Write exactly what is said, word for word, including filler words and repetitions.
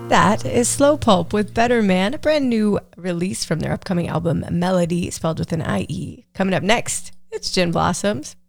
That is Slow Pulp with Better Man, a brand new release from their upcoming album Melody, spelled with an I E. Coming up next, it's Gin Blossoms.